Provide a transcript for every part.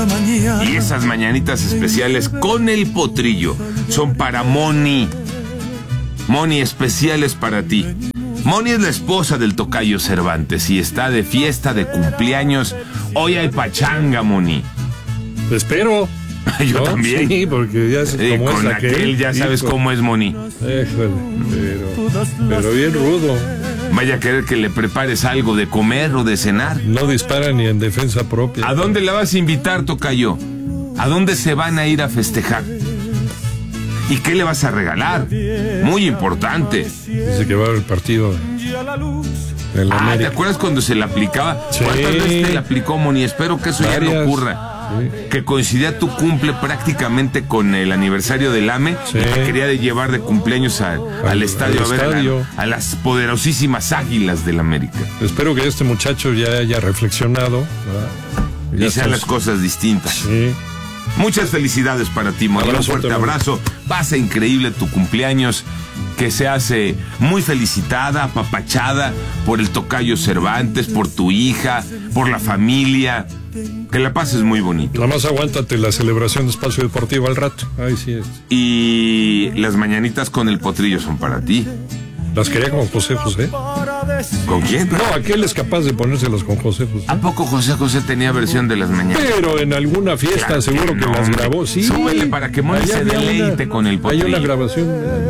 Y esas mañanitas especiales con el potrillo son para Moni. Moni, especiales para ti. Moni es la esposa del tocayo Cervantes y está de fiesta de cumpleaños. Hoy hay pachanga, Moni. Espero. Yo ¿no? También. Sí, porque ya sé cómo con es aquel ya sabes cómo es Moni. Pero bien rudo. Vaya a querer que le prepares algo de comer o de cenar. No dispara ni en defensa propia. ¿A dónde la vas a invitar, tocayo? ¿A dónde se van a ir a festejar? ¿Y qué le vas a regalar? Muy importante. Dice que va a haber partido en la América. ¿Te acuerdas cuando se le aplicaba? Sí. ¿Cuántas veces te le aplicó, Moni? Espero que eso Varias. ya no ocurra. Sí. Que coincidía tu cumple prácticamente con el aniversario del AME. Sí. Y te quería llevar de cumpleaños al estadio a ver a las poderosísimas Águilas del América. Espero que este muchacho ya haya reflexionado. Y sean las cosas distintas. Sí. Muchas felicidades para ti, Moni. Un fuerte abrazo. Pasa increíble tu cumpleaños, que se hace muy felicitada, apapachada por el tocayo Cervantes, por tu hija, por la familia. Que la pases muy bonito. Nada más aguántate la celebración de Espacio Deportivo al rato. Ahí sí es. Y las mañanitas con el potrillo son para ti. Las quería con José José. ¿Con quién? No, aquel es capaz de ponérselas con José José. ¿A poco José José tenía versión de las mañanas? Pero en alguna fiesta claro seguro que las grabó. Sí. Súbele para que Moni se deleite con el potrillo. Hay una grabación.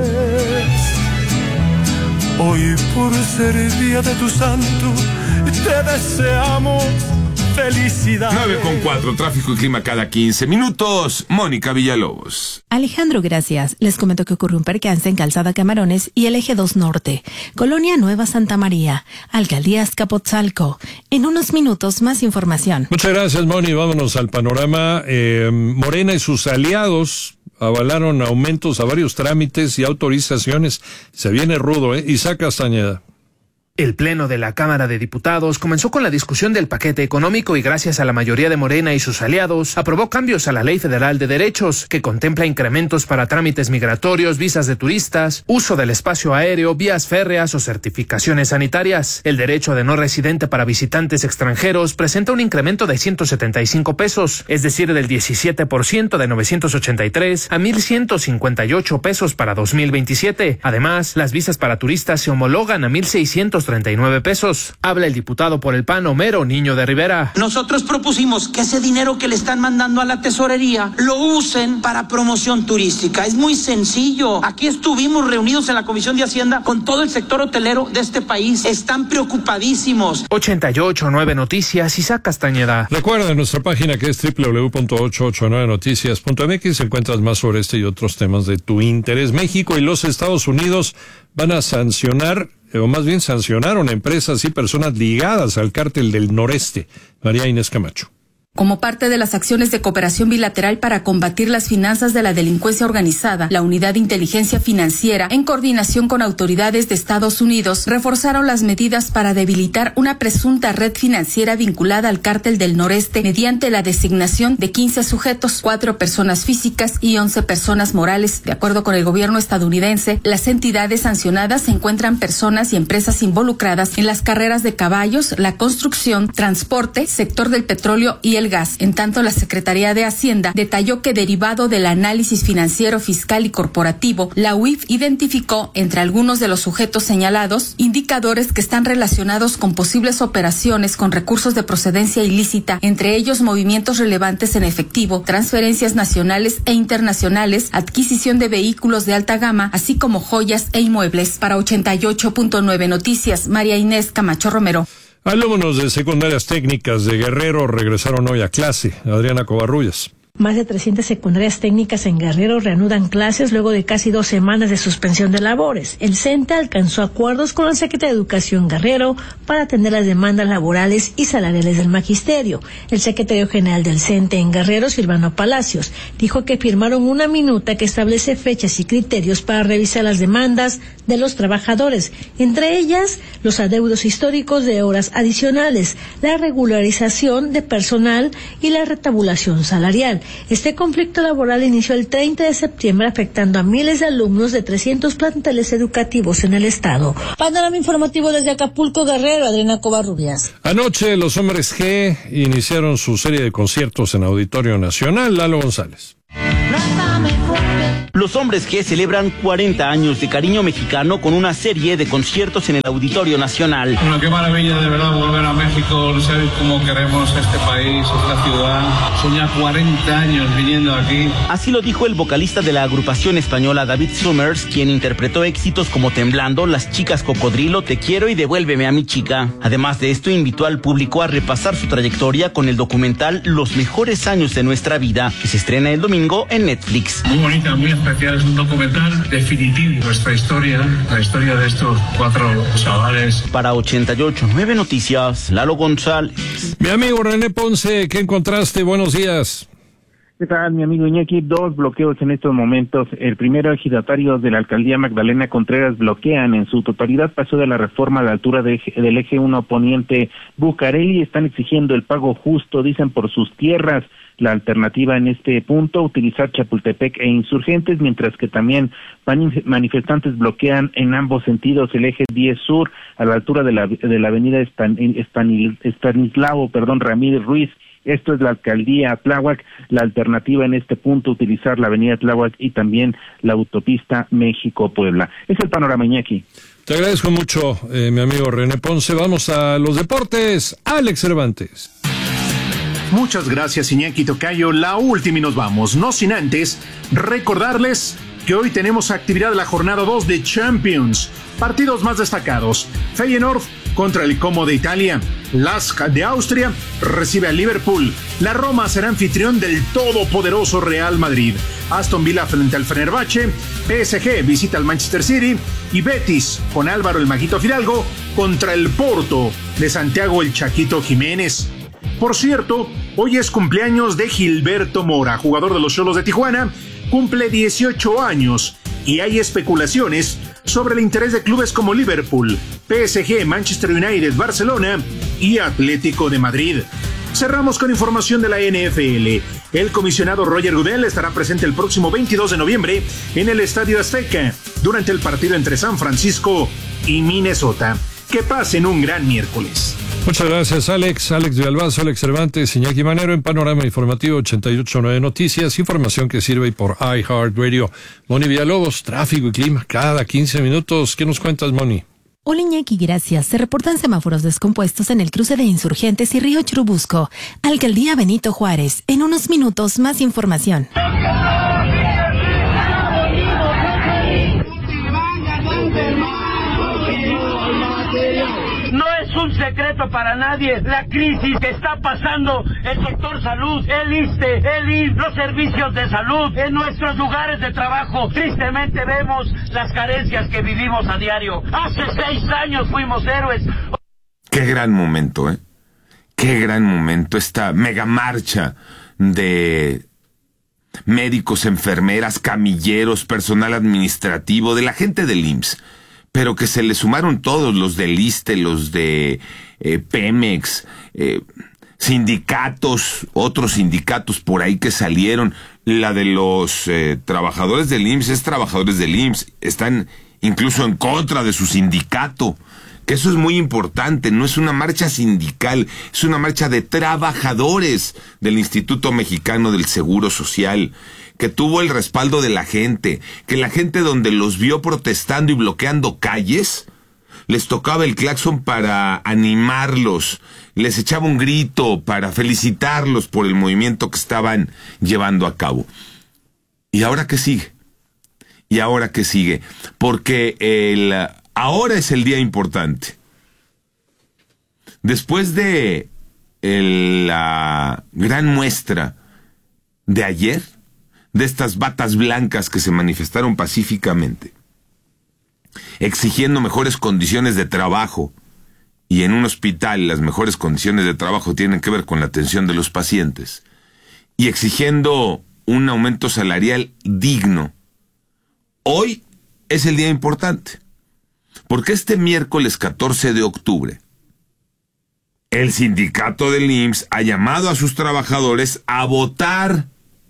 Hoy por ser el día de tu santo, te deseamos felicidad. 9:04, tráfico y clima cada 15 minutos. Mónica Villalobos. Alejandro, gracias. Les comento que ocurrió un percance en Calzada Camarones y el Eje 2 Norte, Colonia Nueva Santa María, Alcaldía Azcapotzalco. En unos minutos, más información. Muchas gracias, Moni. Vámonos al panorama. Morena y sus aliados avalaron aumentos a varios trámites y autorizaciones. Se viene rudo, Isaac Castañeda. El Pleno de la Cámara de Diputados comenzó con la discusión del paquete económico y gracias a la mayoría de Morena y sus aliados, aprobó cambios a la Ley Federal de Derechos, que contempla incrementos para trámites migratorios, visas de turistas, uso del espacio aéreo, vías férreas o certificaciones sanitarias. El derecho de no residente para visitantes extranjeros presenta un incremento de 175 pesos, es decir, del 17% de 983 a 1,158 pesos para 2027. Además, las visas para turistas se homologan a 1,639 pesos. Habla el diputado por el PAN, Homero Niño de Rivera. Nosotros propusimos que ese dinero que le están mandando a la tesorería lo usen para promoción turística. Es muy sencillo. Aquí estuvimos reunidos en la Comisión de Hacienda con todo el sector hotelero de este país. Están preocupadísimos. 88.9 Noticias, Isaac Castañeda. Recuerda nuestra página que es www.889noticias.mx. Encuentras más sobre este y otros temas de tu interés. México y los Estados Unidos van a sancionar, o más bien sancionaron empresas y personas ligadas al cártel del Noreste. María Inés Camacho. Como parte de las acciones de cooperación bilateral para combatir las finanzas de la delincuencia organizada, la Unidad de Inteligencia Financiera, en coordinación con autoridades de Estados Unidos, reforzaron las medidas para debilitar una presunta red financiera vinculada al Cártel del Noreste mediante la designación de 15 sujetos, 4 personas físicas y 11 personas morales. De acuerdo con el gobierno estadounidense, las entidades sancionadas encuentran personas y empresas involucradas en las carreras de caballos, la construcción, transporte, sector del petróleo y el gas. En tanto, la Secretaría de Hacienda detalló que derivado del análisis financiero, fiscal y corporativo, la UIF identificó entre algunos de los sujetos señalados indicadores que están relacionados con posibles operaciones con recursos de procedencia ilícita, entre ellos movimientos relevantes en efectivo, transferencias nacionales e internacionales, adquisición de vehículos de alta gama, así como joyas e inmuebles. Para 88.9 Noticias, María Inés Camacho Romero. Alumnos de secundarias técnicas de Guerrero regresaron hoy a clase. Adriana Covarrubias. Más de 300 secundarias técnicas en Guerrero reanudan clases luego de casi 2 semanas de suspensión de labores. El CENTE alcanzó acuerdos con la Secretaría de Educación Guerrero para atender las demandas laborales y salariales del magisterio. El secretario general del CENTE en Guerrero, Silvano Palacios, dijo que firmaron una minuta que establece fechas y criterios para revisar las demandas de los trabajadores, entre ellas los adeudos históricos de horas adicionales, la regularización de personal y la retabulación salarial. Este conflicto laboral inició el 30 de septiembre afectando a miles de alumnos de 300 planteles educativos en el estado. Panorama informativo desde Acapulco, Guerrero, Adriana Covarrubias. Anoche los Hombres G iniciaron su serie de conciertos en Auditorio Nacional. Lalo González. Los Hombres G celebran 40 años de cariño mexicano con una serie de conciertos en el Auditorio Nacional. Bueno, qué maravilla de verdad volver a México, saber cómo queremos este país, esta ciudad. Son ya 40 años viniendo aquí. Así lo dijo el vocalista de la agrupación española David Summers, quien interpretó éxitos como Temblando, Las Chicas Cocodrilo, Te Quiero y Devuélveme a mi chica. Además de esto, invitó al público a repasar su trayectoria con el documental Los Mejores Años de Nuestra Vida, que se estrena el domingo en Netflix. Muy bonita, muy especial, es un documental definitivo, nuestra historia, la historia de estos 4 chavales. Para 88.9 Noticias, Lalo González. Mi amigo René Ponce, ¿qué encontraste? Buenos días. ¿Qué tal, mi amigo Iñaki? 2 bloqueos en estos momentos. El primero, ejidatarios de la alcaldía Magdalena Contreras bloquean en su totalidad paso de la Reforma a la altura del eje 1 poniente Bucareli. Están exigiendo el pago justo, dicen, por sus tierras. La alternativa en este punto, utilizar Chapultepec e Insurgentes, mientras que también manifestantes bloquean en ambos sentidos el eje 10 sur a la altura de la avenida Estanislao Ramírez Ruiz. Esto es la alcaldía Tláhuac. La alternativa en este punto, utilizar la avenida Tláhuac y también la autopista México-Puebla. Es el panorama, Iñaki. Te agradezco mucho, mi amigo René Ponce. Vamos a los deportes. Alex Cervantes. Muchas gracias, Iñaki Tocayo. La última y nos vamos. No sin antes recordarles que hoy tenemos actividad de la jornada 2 de Champions. Partidos más destacados: Feyenoord contra el Como de Italia. Lask de Austria recibe a Liverpool. La Roma será anfitrión del todopoderoso Real Madrid. Aston Villa frente al Fenerbahce. PSG visita al Manchester City. Y Betis, con Álvaro el Maguito Fidalgo, contra el Porto de Santiago el Chaquito Jiménez. Por cierto, hoy es cumpleaños de Gilberto Mora, jugador de los Xolos de Tijuana. Cumple 18 años y hay especulaciones sobre el interés de clubes como Liverpool, PSG, Manchester United, Barcelona y Atlético de Madrid. Cerramos con información de la NFL. El comisionado Roger Goodell estará presente el próximo 22 de noviembre en el Estadio Azteca durante el partido entre San Francisco y Minnesota. Que pasen un gran miércoles. Muchas gracias, Alex. Alex Villalbazo, Alex Cervantes, Iñaki Manero en Panorama Informativo 88.9 Noticias. Información que sirve por iHeartRadio. Moni Villalobos, tráfico y clima cada 15 minutos. ¿Qué nos cuentas, Moni? Hola, Iñaki, gracias. Se reportan semáforos descompuestos en el cruce de Insurgentes y Río Churubusco. Alcaldía Benito Juárez. En unos minutos, más información. No es un secreto para nadie la crisis que está pasando el sector salud, el ISSSTE, el IMSS, los servicios de salud en nuestros lugares de trabajo. Tristemente vemos las carencias que vivimos a diario. Hace 6 años fuimos héroes. Qué gran momento, ¿eh? Qué gran momento esta mega marcha de médicos, enfermeras, camilleros, personal administrativo, de la gente del IMSS. Pero que se le sumaron todos, los del ISSSTE, los de Pemex, sindicatos, otros sindicatos por ahí que salieron. La de los trabajadores del IMSS es trabajadores del IMSS, están incluso en contra de su sindicato, que eso es muy importante. No es una marcha sindical, es una marcha de trabajadores del Instituto Mexicano del Seguro Social, que tuvo el respaldo de la gente, que la gente donde los vio protestando y bloqueando calles, les tocaba el claxon para animarlos, les echaba un grito para felicitarlos por el movimiento que estaban llevando a cabo. ¿Y ahora qué sigue? ¿Y ahora qué sigue? Porque ahora es el día importante. Después de la gran muestra de ayer, de estas batas blancas que se manifestaron pacíficamente, exigiendo mejores condiciones de trabajo, y en un hospital las mejores condiciones de trabajo tienen que ver con la atención de los pacientes, y exigiendo un aumento salarial digno. Hoy es el día importante, porque este miércoles 14 de octubre, el sindicato del IMSS ha llamado a sus trabajadores a votar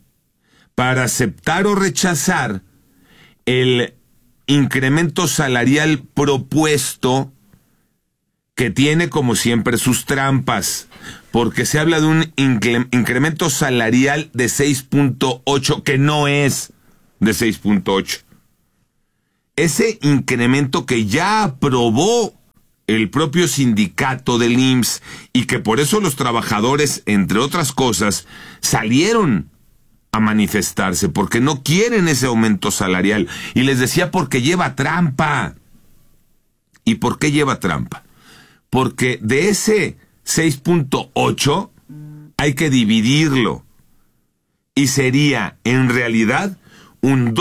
para aceptar o rechazar el incremento salarial propuesto, que tiene como siempre sus trampas, porque se habla de un incremento salarial de 6.8, que no es de 6.8. Ese incremento que ya aprobó el propio sindicato del IMSS y que por eso los trabajadores, entre otras cosas, salieron a manifestarse porque no quieren ese aumento salarial. Y les decía, porque lleva trampa. ¿Y por qué lleva trampa? Porque de ese 6.8 hay que dividirlo. Y sería, en realidad, un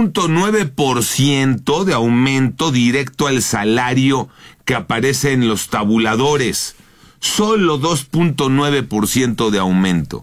2.9% de aumento directo al salario que aparece en los tabuladores. Solo 2.9% de aumento.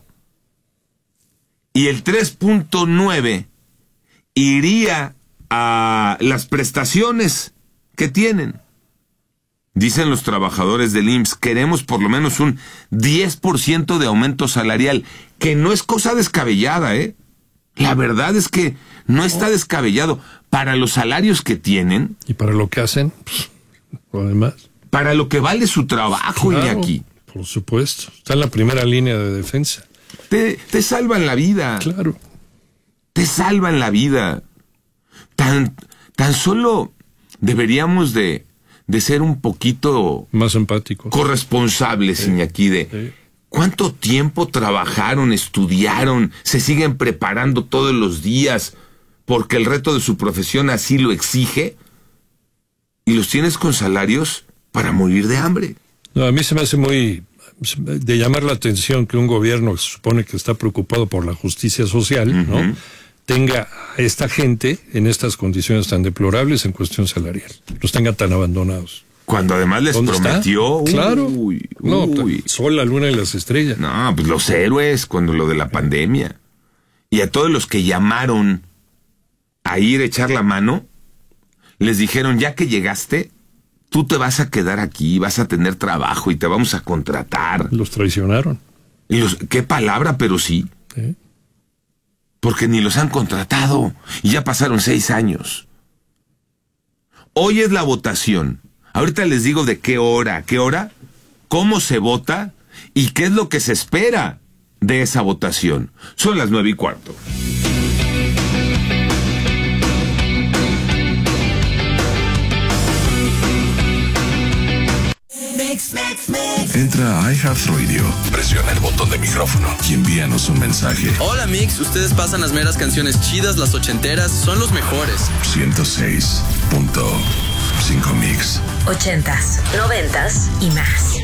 Y el 3.9 iría a las prestaciones que tienen. Dicen los trabajadores del IMSS, queremos por lo menos un 10% de aumento salarial, que no es cosa descabellada, ¿eh? La verdad es que no está descabellado. Para los salarios que tienen. Y para lo que hacen, pues, además. Para lo que vale su trabajo, claro, Iñaki. Por supuesto. Está en la primera línea de defensa. Te salvan la vida. Claro. Te salvan la vida. Tan solo deberíamos de ser un poquito más empáticos, corresponsables, Iñaki, de cuánto tiempo trabajaron, estudiaron, se siguen preparando todos los días porque el reto de su profesión así lo exige, y los tienes con salarios para morir de hambre. No, a mí se me hace muy de llamar la atención que un gobierno que se supone que está preocupado por la justicia social, ¿no?, tenga a esta gente en estas condiciones tan deplorables en cuestión salarial, los tenga tan abandonados. Cuando además les prometió... Claro. Sol, la luna y las estrellas. No, pues los héroes, cuando lo de la pandemia. Y a todos los que llamaron a ir a echar la mano, les dijeron, ya que llegaste, tú te vas a quedar aquí, vas a tener trabajo y te vamos a contratar. Los traicionaron. ¿Qué palabra? Pero sí. Porque ni los han contratado. Y ya pasaron 6 años. Hoy es la votación. Ahorita les digo de qué hora, cómo se vota y qué es lo que se espera de esa votación. Son las 9:15. Entra a iHeartRadio, presiona el botón de micrófono y envíanos un mensaje. Hola Mix, ustedes pasan las meras canciones chidas, las ochenteras, son los mejores. 106.5 Mix. 80s, 90s y más.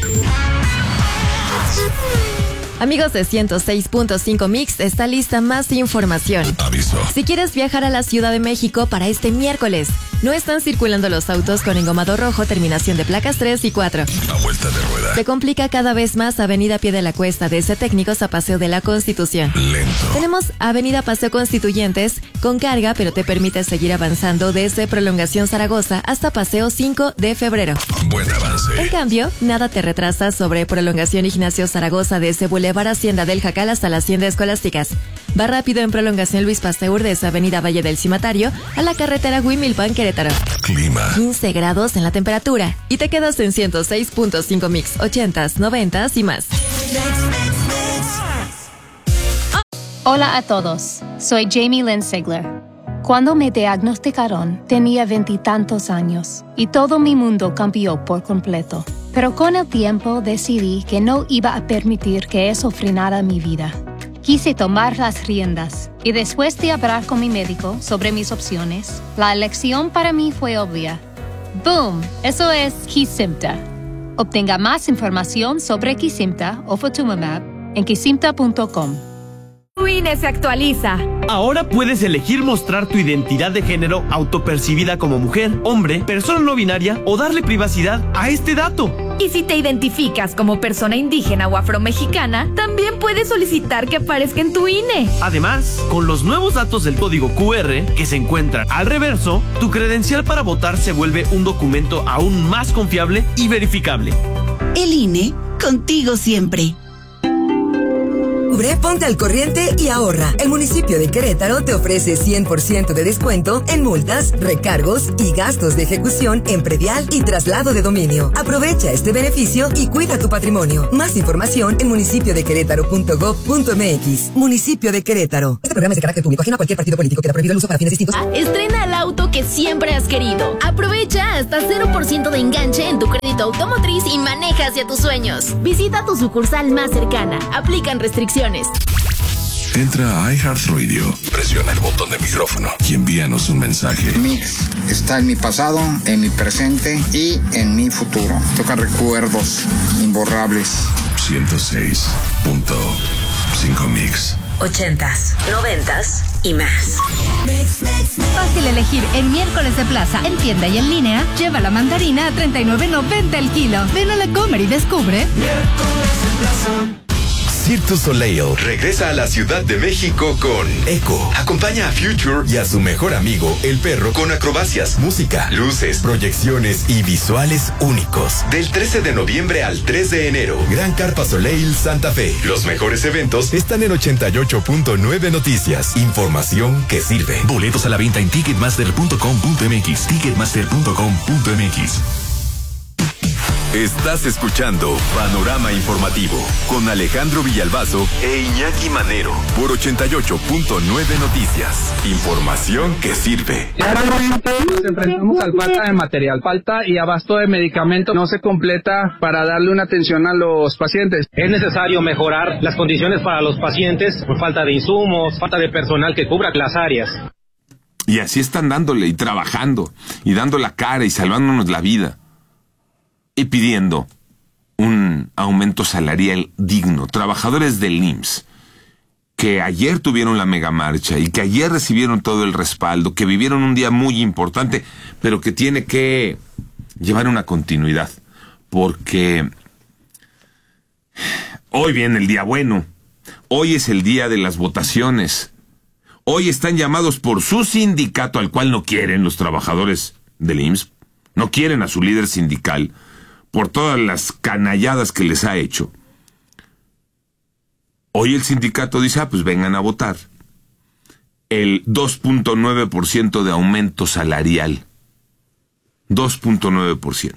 Amigos de 106.5 Mix, está lista más información. Aviso. Si quieres viajar a la Ciudad de México para este miércoles, no están circulando los autos con engomado rojo, terminación de placas 3 y 4. A vuelta de rueda. Se complica cada vez más Avenida Pie de la Cuesta, desde Técnicos a Paseo de la Constitución. Lento. Tenemos Avenida Paseo Constituyentes con carga, pero te permite seguir avanzando desde Prolongación Zaragoza hasta Paseo 5 de Febrero. Buen avance. En cambio, nada te retrasa sobre Prolongación Ignacio Zaragoza desde Boulevard Hacienda del Jacal hasta la Hacienda Escolásticas. Va rápido en Prolongación Luis Pasteur desde Avenida Valle del Cimatario a la carretera Huimilpan Querétaro. Clima. 15 grados en la temperatura y te quedas en 106.5 Mix, 80s, 90s y más. Hola a todos, soy Jamie Lynn Sigler. Cuando me diagnosticaron, tenía 20 y tantos años y todo mi mundo cambió por completo. Pero con el tiempo decidí que no iba a permitir que eso frenara mi vida. Quise tomar las riendas y después de hablar con mi médico sobre mis opciones, la elección para mí fue obvia. ¡Boom! Eso es Kesimpta. Obtenga más información sobre Kesimpta o Ofatumumab en kesimpta.com. Tu INE se actualiza. Ahora puedes elegir mostrar tu identidad de género autopercibida como mujer, hombre, persona no binaria o darle privacidad a este dato. Y si te identificas como persona indígena o afromexicana, también puedes solicitar que aparezca en tu INE. Además, con los nuevos datos del código QR que se encuentran al reverso, tu credencial para votar se vuelve un documento aún más confiable y verificable. El INE, contigo siempre. Ponte al corriente y ahorra. El municipio de Querétaro te ofrece 100% de descuento en multas, recargos y gastos de ejecución en predial y traslado de dominio. Aprovecha este beneficio y cuida tu patrimonio. Más información en municipiodequerétaro.gov.mx. Municipio de Querétaro. Este programa es de carácter público, ajeno a cualquier partido político. Queda prohibido el uso para fines distintos. Estrena el auto que siempre has querido. Aprovecha hasta 0% de enganche en tu crédito automotriz y maneja hacia tus sueños. Visita tu sucursal más cercana. Aplican restricciones. Entra a iHeartRadio, presiona el botón de micrófono y envíanos un mensaje. Mix está en mi pasado, en mi presente y en mi futuro. Toca recuerdos imborrables. 106.5 Mix. 80s, 90s y más. Fácil elegir en miércoles de plaza, en tienda y en línea. Lleva la mandarina a $39.90 el kilo. Ven a la Comer y descubre. Miércoles de plaza. Cirque du Soleil regresa a la Ciudad de México con Echo. Acompaña a Future y a su mejor amigo, el perro, con acrobacias, música, luces, proyecciones y visuales únicos. Del 13 de noviembre al 3 de enero, Gran Carpa Soleil Santa Fe. Los mejores eventos están en 88.9 Noticias. Información que sirve. Boletos a la venta en ticketmaster.com.mx. Ticketmaster.com.mx. Estás escuchando Panorama Informativo con Alejandro Villalbazo e Iñaki Manero por 88.9 Noticias. Información que sirve. Claramente nos enfrentamos al falta de material, falta y abasto de medicamento no se completa para darle una atención a los pacientes. Es necesario mejorar las condiciones para los pacientes por falta de insumos, falta de personal que cubra las áreas. Y así están dándole y trabajando y dando la cara y salvándonos la vida. Y pidiendo un aumento salarial digno. Trabajadores del IMSS, que ayer tuvieron la megamarcha y que ayer recibieron todo el respaldo, que vivieron un día muy importante, pero que tiene que llevar una continuidad. Porque hoy viene el día bueno. Hoy es el día de las votaciones. Hoy están llamados por su sindicato, al cual no quieren los trabajadores del IMSS. No quieren a su líder sindical por todas las canalladas que les ha hecho. Hoy el sindicato dice, pues vengan a votar. El 2.9% de aumento salarial. 2.9%.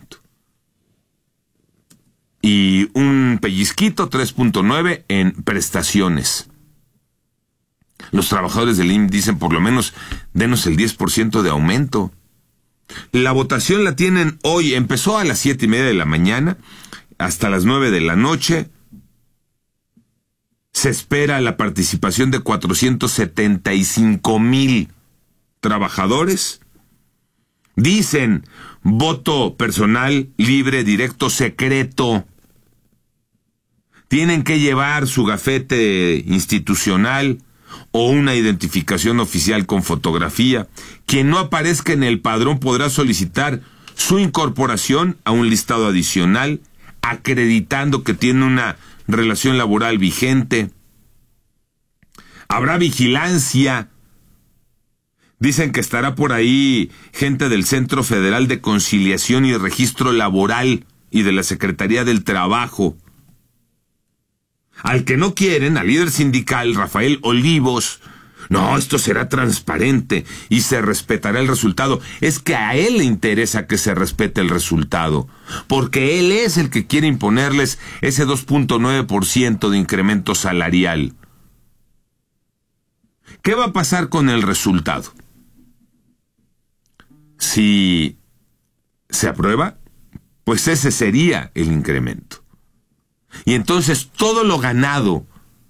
Y un pellizquito, 3.9% en prestaciones. Los trabajadores del IMSS dicen, por lo menos, denos el 10% de aumento. La votación la tienen hoy, empezó a las 7:30 de la mañana, hasta las 9 de la noche. Se espera la participación de 475,000 trabajadores. Dicen, voto personal, libre, directo, secreto. Tienen que llevar su gafete institucional o una identificación oficial con fotografía. Quien no aparezca en el padrón podrá solicitar su incorporación a un listado adicional, acreditando que tiene una relación laboral vigente. Habrá vigilancia. Dicen que estará por ahí gente del Centro Federal de Conciliación y Registro Laboral y de la Secretaría del Trabajo. Al que no quieren, al líder sindical Rafael Olivos, no, esto será transparente y se respetará el resultado. Es que a él le interesa que se respete el resultado, porque él es el que quiere imponerles ese 2.9% de incremento salarial. ¿Qué va a pasar con el resultado? Si se aprueba, pues ese sería el incremento. Y entonces todo lo ganado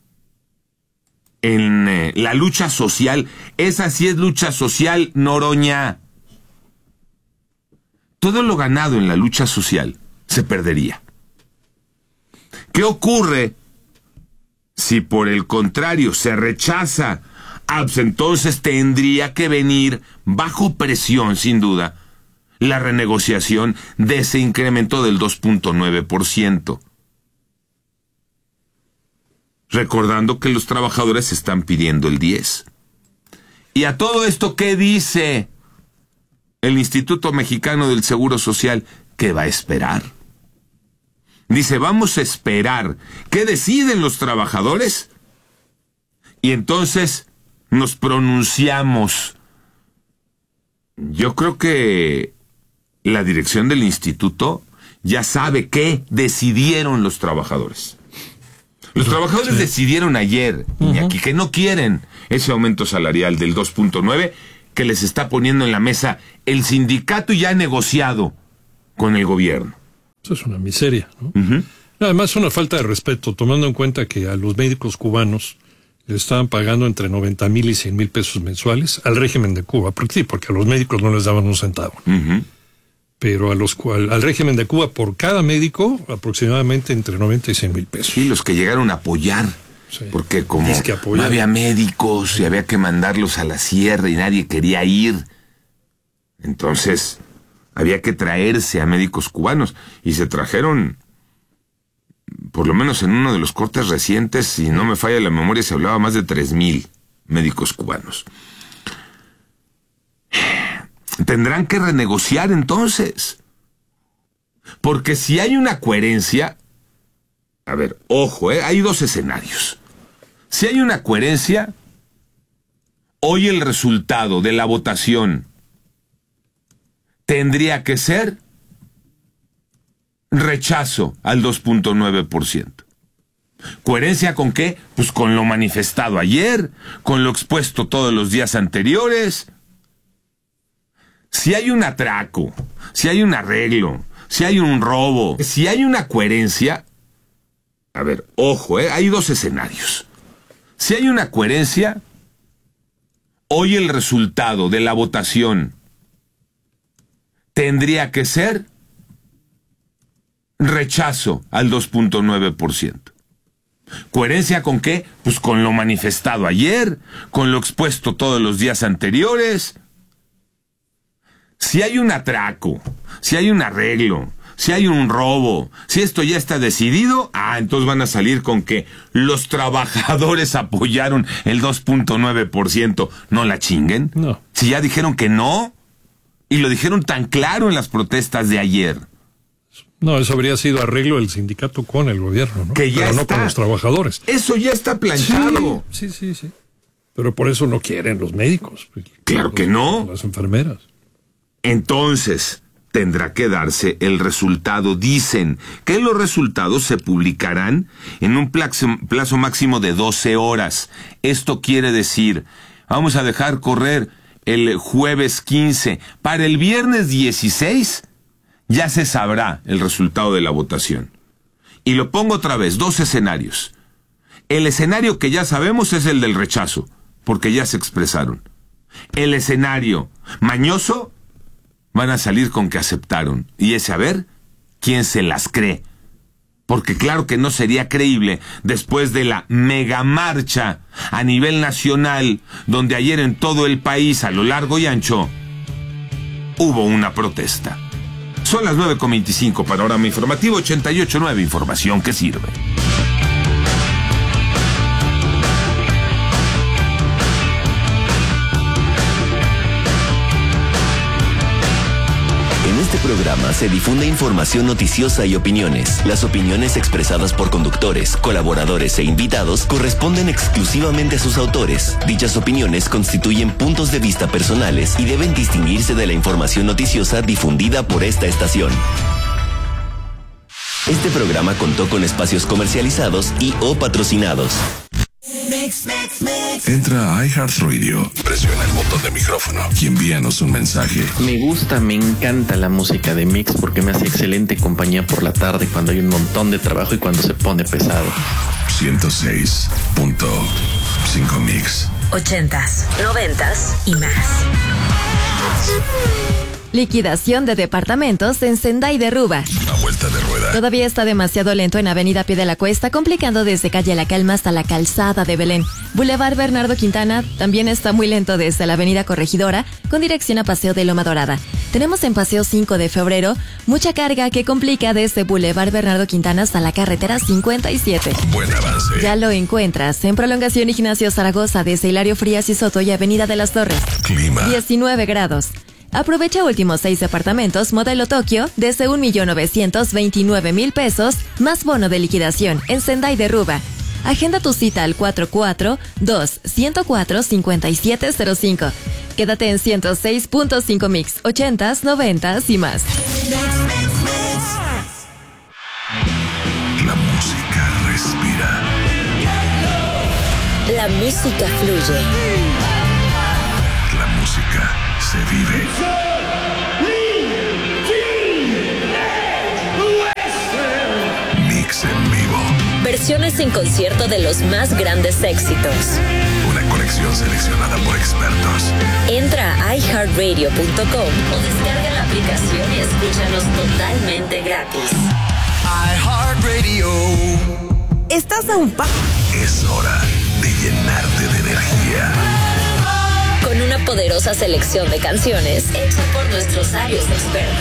en la lucha social, esa sí es lucha social, Noroña. Todo lo ganado en la lucha social se perdería. ¿Qué ocurre si por el contrario se rechaza? Pues entonces tendría que venir bajo presión, sin duda, la renegociación de ese incremento del 2.9%. Recordando que los trabajadores están pidiendo el 10%. Y a todo esto, ¿qué dice el Instituto Mexicano del Seguro Social? ¿Qué va a esperar? Dice, vamos a esperar. ¿Qué deciden los trabajadores? Y entonces nos pronunciamos. Yo creo que la dirección del instituto ya sabe qué decidieron los trabajadores. Los trabajadores decidieron ayer, Iñaki, que no quieren ese aumento salarial del 2.9 que les está poniendo en la mesa el sindicato ya negociado con el gobierno. Eso es una miseria, ¿no? Además es una falta de respeto, tomando en cuenta que a los médicos cubanos le estaban pagando entre 90,000 y 100,000 pesos mensuales al régimen de Cuba, porque a los médicos no les daban un centavo. Pero al régimen de Cuba, por cada médico, aproximadamente entre 90 y 100,000 pesos. Sí, los que llegaron a apoyar, porque como no había médicos y había que mandarlos a la sierra y nadie quería ir, entonces había que traerse a médicos cubanos, y se trajeron, por lo menos en uno de los cortes recientes, si no me falla la memoria, se hablaba más de 3,000 médicos cubanos. Tendrán que renegociar entonces. Porque si hay una coherencia... A ver, ojo, hay dos escenarios. Si hay una coherencia, hoy el resultado de la votación tendría que ser rechazo al 2.9%. ¿Coherencia con qué? Pues con lo manifestado ayer, con lo expuesto todos los días anteriores. Si hay un atraco, si hay un arreglo, si hay un robo, si hay una coherencia... A ver, ojo, hay dos escenarios. Si hay una coherencia, hoy el resultado de la votación tendría que ser rechazo al 2.9%. ¿Coherencia con qué? Pues con lo manifestado ayer, con lo expuesto todos los días anteriores. Si hay un atraco, si hay un arreglo, si hay un robo, si esto ya está decidido, entonces van a salir con que los trabajadores apoyaron el 2.9%. No la chinguen. No. Si ya dijeron que no, y lo dijeron tan claro en las protestas de ayer. No, eso habría sido arreglo del sindicato con el gobierno, ¿no? Que ya Pero no está. con los trabajadores. Eso ya está planchado. Sí. Pero por eso no quieren los médicos. Claro que no. Las enfermeras. Entonces, tendrá que darse el resultado. Dicen que los resultados se publicarán en un plazo máximo de 12 horas. Esto quiere decir, vamos a dejar correr el jueves 15. Para el viernes 16 ya se sabrá el resultado de la votación. Y lo pongo otra vez, dos escenarios. El escenario que ya sabemos es el del rechazo, porque ya se expresaron. El escenario mañoso, van a salir con que aceptaron. Y ese, a ver, ¿quién se las cree? Porque claro que no sería creíble después de la megamarcha a nivel nacional, donde ayer en todo el país, a lo largo y ancho, hubo una protesta. Son las 9:25, Panorama Informativo 88.9, información que sirve. En este programa se difunde información noticiosa y opiniones. Las opiniones expresadas por conductores, colaboradores e invitados corresponden exclusivamente a sus autores. Dichas opiniones constituyen puntos de vista personales y deben distinguirse de la información noticiosa difundida por esta estación. Este programa contó con espacios comercializados y o patrocinados. Entra a iHeartRadio, presiona el botón de micrófono y envíanos un mensaje. Me encanta la música de Mix porque me hace excelente compañía por la tarde cuando hay un montón de trabajo y cuando se pone pesado. 106.5 Mix. 80s, 90s y más. Liquidación de departamentos en Sendai de Ruba. A vuelta de rueda. Todavía está demasiado lento en Avenida Pie de la Cuesta, complicando desde Calle La Calma hasta la Calzada de Belén. Boulevard Bernardo Quintana también está muy lento desde la Avenida Corregidora, con dirección a Paseo de Loma Dorada. Tenemos en Paseo 5 de Febrero mucha carga que complica desde Boulevard Bernardo Quintana hasta la carretera 57. Buen avance. Ya lo encuentras en Prolongación Ignacio Zaragoza desde Hilario Frías y Soto y Avenida de las Torres. Clima. 19 grados. Aprovecha últimos 6 departamentos modelo Tokio desde 1.929.000 pesos más bono de liquidación en Sendai de Ruba. Agenda tu cita al 442-104-5705. Quédate en 106.5 Mix, 80s, 90s y más. La música respira. La música fluye. La música se vive. Mix en vivo. Versiones en concierto de los más grandes éxitos. Una colección seleccionada por expertos. Entra a iHeartRadio.com o descarga la aplicación y escúchanos totalmente gratis. iHeartRadio. Estás a un paso. Es hora de llenarte de energía. Con una poderosa selección de canciones hecha por nuestros sabios expertos.